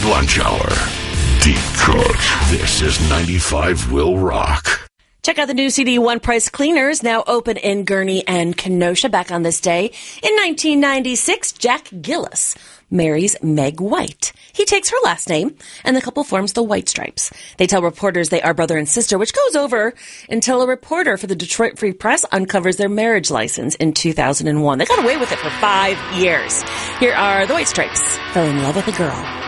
Lunch Hour. Deep Cut. This is 95 Will Rock. Check out the new CD One Price Cleaners, now open in Gurnee and Kenosha. Back on this day in 1996, Jack Gillis marries Meg White. He takes her last name, and the couple forms the White Stripes. They tell reporters they are brother and sister, which goes over until a reporter for the Detroit Free Press uncovers their marriage license in 2001. They got away with it for 5 years. Here are the White Stripes. Fell in love with a girl.